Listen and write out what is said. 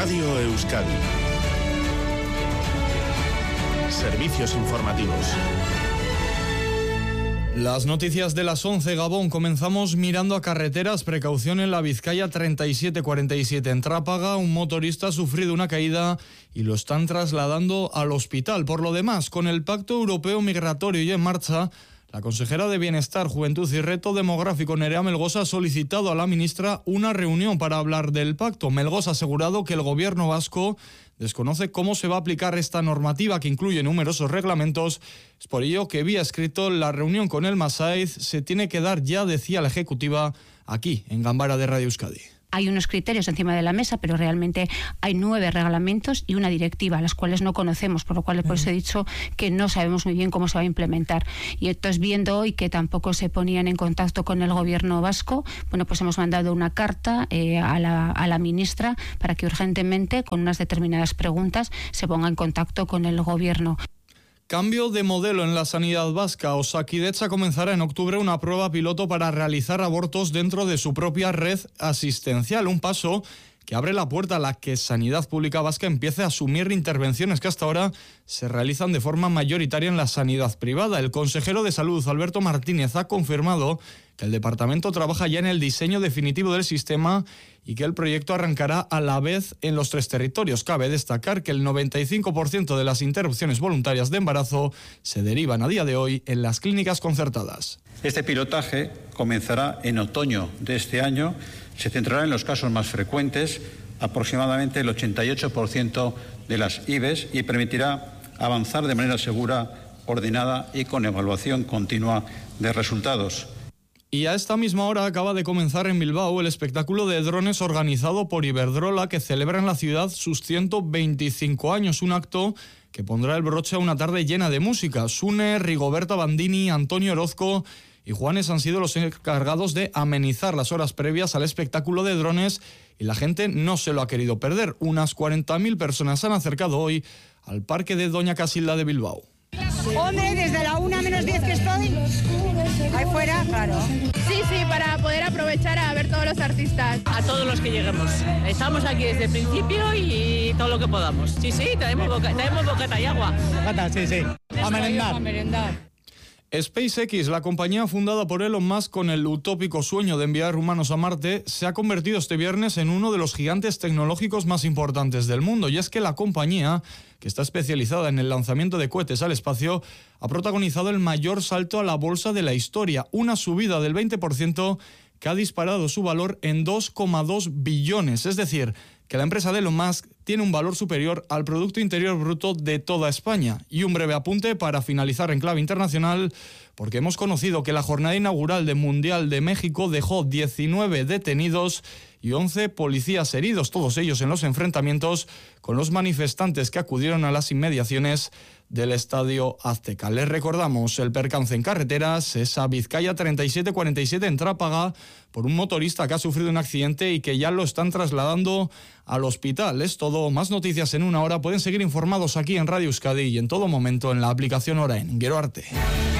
Radio Euskadi. Servicios informativos. Las noticias de las 11, Gabón. Comenzamos mirando a carreteras. Precaución en la Vizcaya 3747 en Trápaga. Un motorista ha sufrido una caída y lo están trasladando al hospital. Por lo demás, con el Pacto Europeo Migratorio ya en marcha, la consejera de Bienestar, Juventud y Reto Demográfico, Nerea Melgosa, ha solicitado a la ministra una reunión para hablar del pacto. Melgosa ha asegurado que el gobierno vasco desconoce cómo se va a aplicar esta normativa que incluye numerosos reglamentos. Es por ello que vía escrito la reunión con el Masaiz se tiene que dar ya, decía la ejecutiva, aquí en Gambara de Radio Euskadi. Hay unos criterios encima de la mesa, pero realmente hay 9 reglamentos y una directiva, las cuales no conocemos, por lo cual por eso he dicho que no sabemos muy bien cómo se va a implementar. Y entonces, viendo hoy que tampoco se ponían en contacto con el gobierno vasco, bueno, pues hemos mandado una carta a la ministra para que urgentemente, con unas determinadas preguntas, se ponga en contacto con el gobierno. Cambio de modelo en la sanidad vasca. Osakidetza comenzará en octubre una prueba piloto para realizar abortos dentro de su propia red asistencial. Un paso que abre la puerta a la que Sanidad Pública Vasca empiece a asumir intervenciones que hasta ahora se realizan de forma mayoritaria en la sanidad privada. El consejero de Salud, Alberto Martínez, ha confirmado que el departamento trabaja ya en el diseño definitivo del sistema y que el proyecto arrancará a la vez en los 3 territorios. Cabe destacar que el 95% de las interrupciones voluntarias de embarazo se derivan a día de hoy en las clínicas concertadas. Este pilotaje comenzará en otoño de este año. Se centrará en los casos más frecuentes, aproximadamente el 88% de las IVES, y permitirá avanzar de manera segura, ordenada y con evaluación continua de resultados. Y a esta misma hora acaba de comenzar en Bilbao el espectáculo de drones organizado por Iberdrola, que celebra en la ciudad sus 125 años, un acto que pondrá el broche a una tarde llena de música. Sune, Rigoberta Bandini, Antonio Orozco y Juanes han sido los encargados de amenizar las horas previas al espectáculo de drones y la gente no se lo ha querido perder. Unas 40.000 personas se han acercado hoy al Parque de Doña Casilda de Bilbao. Hombre, desde la 1 menos 10 que estoy, ahí fuera, claro. Sí, para poder aprovechar a ver todos los artistas. A todos los que lleguemos. Estamos aquí desde el principio y todo lo que podamos. Sí, traemos bocata y agua. Bocata, sí. A merendar. SpaceX, la compañía fundada por Elon Musk con el utópico sueño de enviar humanos a Marte, se ha convertido este viernes en uno de los gigantes tecnológicos más importantes del mundo. Y es que la compañía, que está especializada en el lanzamiento de cohetes al espacio, ha protagonizado el mayor salto a la bolsa de la historia, una subida del 20% que ha disparado su valor en 2,2 billones. Es decir, que la empresa de Elon Musk tiene un valor superior al Producto Interior Bruto de toda España. Y un breve apunte para finalizar en clave internacional, porque hemos conocido que la jornada inaugural del Mundial de México dejó 19 detenidos y 11 policías heridos, todos ellos en los enfrentamientos con los manifestantes que acudieron a las inmediaciones del Estadio Azteca. Les recordamos el percance en carreteras, esa Vizcaya 3747 en Trápaga, por un motorista que ha sufrido un accidente y que ya lo están trasladando al hospital. Es todo, más noticias en una hora. Pueden seguir informados aquí en Radio Euskadi y en todo momento en la aplicación Orain. Gero arte.